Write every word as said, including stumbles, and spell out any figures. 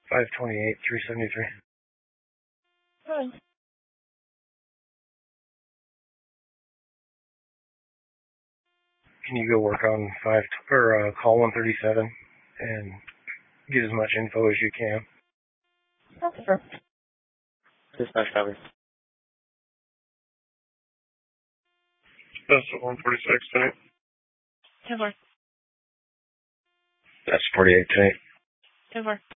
five twenty-eight, three seventy-three. Hi. Can you go work on five or uh, call one thirty-seven and get as much info as you can? Okay, sure. Dispatch copy. That's one forty-six tonight. ten four. That's forty-eight tonight. ten four.